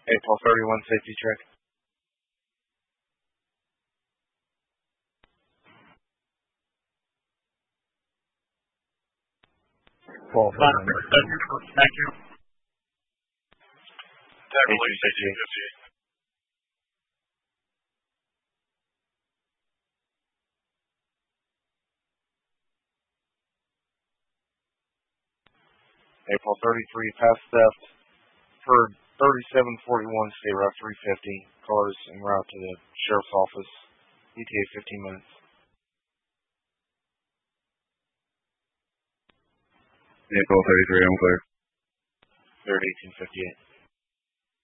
April 31 safety check. Thank you. Release 1858. April 33 past theft per 3741 State Route 350. Cars en route to the sheriff's office. ETA 15 minutes. April 33, I'm clear. Third 1858.